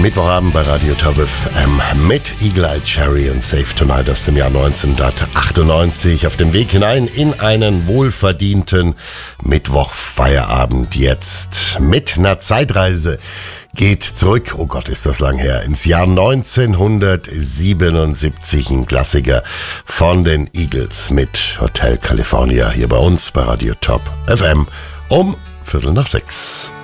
Mittwochabend bei Radio Top FM mit Eagle Eye Cherry und Save Tonight aus dem Jahr 1998 auf dem Weg hinein in einen wohlverdienten Mittwochfeierabend jetzt mit einer Zeitreise. Geht zurück, oh Gott, ist das lang her, ins Jahr 1977, ein Klassiker von den Eagles mit Hotel California hier bei uns bei Radio Top FM um 5:45.